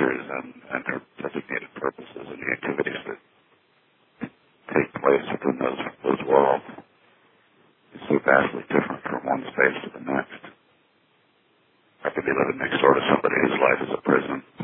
creatures and their designated purposes and the activities that take place within those walls is so vastly different from one space to the next. I could be living next door to somebody whose life is a prison.